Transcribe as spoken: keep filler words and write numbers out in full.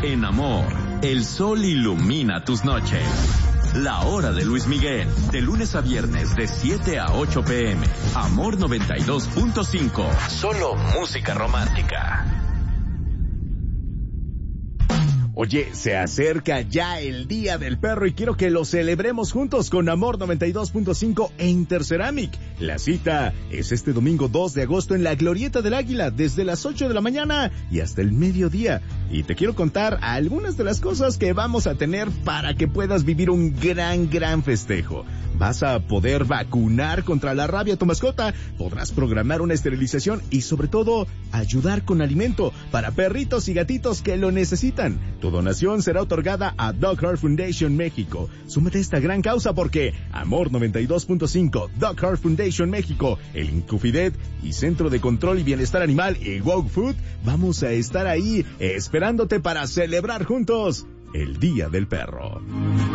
En Amor, el sol ilumina tus noches. La hora de Luis Miguel, de lunes a viernes de siete a ocho pm. Amor noventa y dos punto cinco. Solo música romántica. Oye, se acerca ya el Día del Perro y quiero que lo celebremos juntos con Amor noventa y dos punto cinco e Interceramic. La cita es este domingo dos de agosto en la Glorieta del Águila, desde las ocho de la mañana y hasta el mediodía. Y te quiero contar algunas de las cosas que vamos a tener para que puedas vivir un gran, gran festejo. Vas a poder vacunar contra la rabia a tu mascota, podrás programar una esterilización y sobre todo ayudar con alimento para perritos y gatitos que lo necesitan. Tu donación será otorgada a Dog Heart Foundation México. Súmate a esta gran causa porque Amor noventa y dos punto cinco, Dog Heart Foundation México, el Incufidet y Centro de Control y Bienestar Animal y Wow Food vamos a estar ahí esperándote para celebrar juntos el Día del Perro.